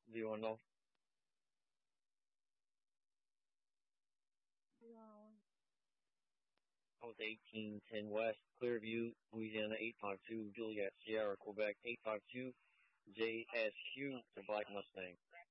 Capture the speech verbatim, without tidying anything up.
Do you want to know? I was eighteen ten West, Clearview, Louisiana eight five two, Juliet Sierra, Quebec eight five two, J S Q, the Black Mustang.